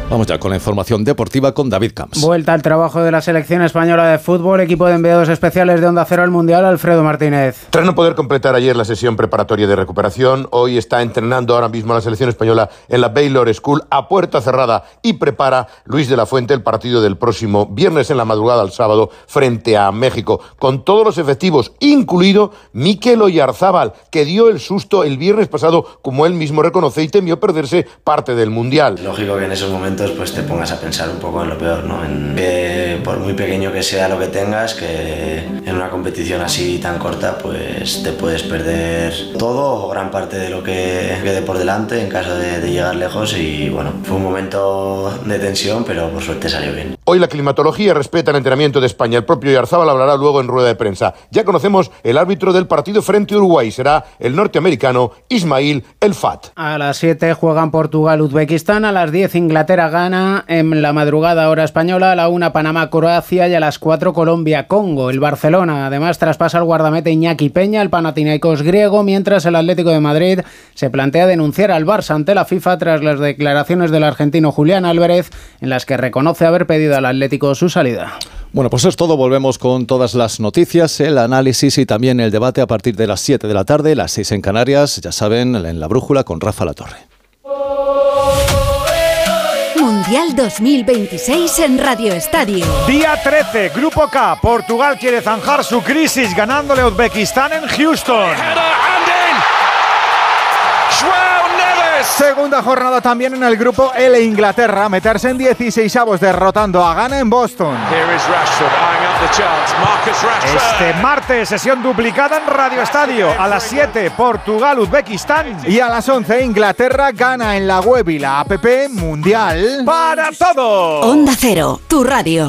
Vamos ya con la información deportiva con David Camps. Vuelta al trabajo de la selección española de fútbol, equipo de enviados especiales de Onda Cero al Mundial, Alfredo Martínez. Tras no poder completar ayer la sesión preparatoria de recuperación, hoy está entrenando ahora mismo la selección española en la Baylor School a puerta cerrada y prepara Luis de la Fuente el partido del próximo viernes en la madrugada al sábado frente a México, con todos los efectivos, incluido Mikel Oyarzábal, que dio el susto el viernes pasado, como él mismo reconoce, y temió perderse parte del Mundial. Lógico que en esos momentos pues te pongas a pensar un poco en lo peor, ¿no? En que por muy pequeño que sea lo que tengas, que en una competición así tan corta pues te puedes perder todo o gran parte de lo que quede por delante en caso de llegar lejos. Y bueno, fue un momento de tensión, pero por suerte salió bien. Hoy la climatología respeta el entrenamiento de España. El propio Oyarzábal hablará luego en rueda de prensa. Ya conocemos el árbitro del partido frente a Uruguay. Será el norteamericano Ismail El Fat. A las 7 juegan Portugal-Uzbekistán, a las 10 Inglaterra-Ghana, en la madrugada hora española, a la 1 Panamá-Croacia y a las 4 Colombia-Congo. El Barcelona además traspasa al guardameta Iñaki Peña, el Panathinaikos griego, mientras el Atlético de Madrid se plantea denunciar al Barça ante la FIFA tras las declaraciones del argentino Julián Álvarez, en las que reconoce haber pedido al Atlético su salida. Bueno, pues es todo. Volvemos con todas las noticias, el análisis y también el debate a partir de las 7 de la tarde, las 6 en Canarias, ya saben, en La Brújula con Rafa Latorre. Mundial 2026 en Radio Estadio. Día 13, Grupo K. Portugal quiere zanjar su crisis ganándole a Uzbekistán en Houston. Segunda jornada también en el grupo L. Inglaterra, meterse en 16avos derrotando a Ghana en Boston. Este martes, sesión duplicada en Radio Estadio. A las 7, Portugal-Uzbekistán. Y a las 11, Inglaterra gana en la web y la app Mundial para todos. Onda Cero, tu radio.